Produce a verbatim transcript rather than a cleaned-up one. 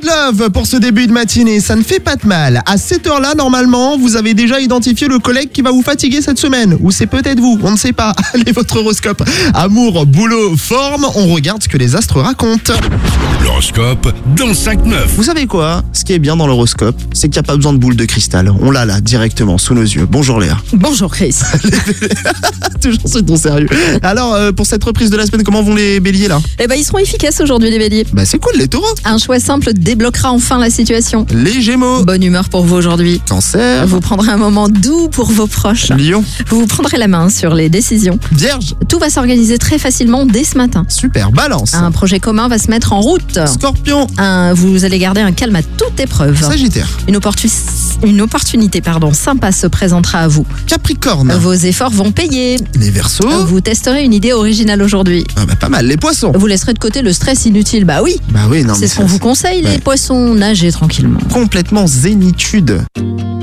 de love pour ce début de matinée, ça ne fait pas de mal. À cette heure-là, normalement, vous avez déjà identifié le collègue qui va vous fatiguer cette semaine. Ou c'est peut-être vous, on ne sait pas. Allez, votre horoscope. Amour, boulot, forme, on regarde ce que les astres racontent. L'horoscope dans cinq neuf. Vous savez quoi? Ce qui est bien dans l'horoscope, c'est qu'il n'y a pas besoin de boule de cristal. On l'a là, directement, sous nos yeux. Bonjour Léa. Bonjour Chris. Toujours ce ton sérieux. Alors, euh, pour cette reprise de la semaine, comment vont les béliers là? Eh ben ils seront efficaces aujourd'hui les béliers. Bah c'est cool les taureaux. Un choix simple débloquera enfin la situation. Les gémeaux. Bonne humeur pour vous aujourd'hui. Cancer. Vous prendrez un moment doux pour vos proches. Lion. Vous vous prendrez la main sur les décisions. Vierge. Tout va s'organiser très facilement dès ce matin. Super. Balance. Un projet commun va se mettre en route. Scorpion. Un, vous allez garder un calme à toute épreuve. Sagittaire. Une, opportu- une opportunité pardon, sympa se présentera à vous. Capricorne. Vos efforts vont payer. Les Verseaux. Vous testerez une idée originale aujourd'hui. Ah bah pas mal. Les poissons. Vous laisserez de côté le stress inutile. Bah oui, Bah oui, non mais c'est ce ça, qu'on vous conseille, Ouais. les poissons, nagez tranquillement. complètement zénitude.